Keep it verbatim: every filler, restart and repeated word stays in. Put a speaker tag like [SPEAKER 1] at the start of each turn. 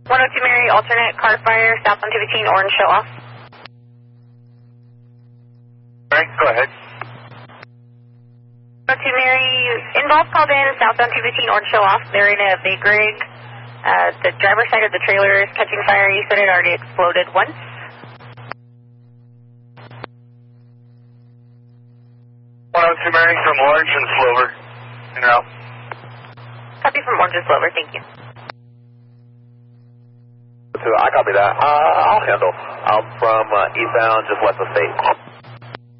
[SPEAKER 1] one oh two Mary, alternate car fire, south on two fifteen, orange show off.
[SPEAKER 2] Mary, go ahead.
[SPEAKER 1] one oh two Mary, involved called in, south on two fifteen, orange show off. They're in a big rig. Uh, the driver's side of the trailer is catching fire. You said it already exploded once.
[SPEAKER 2] one oh two Mary from Orange and Slover. In or out?
[SPEAKER 1] Copy from Orange and Slover, thank you.
[SPEAKER 3] I copy that. Uh, I'll handle. I'm from uh, eastbound, just west of state.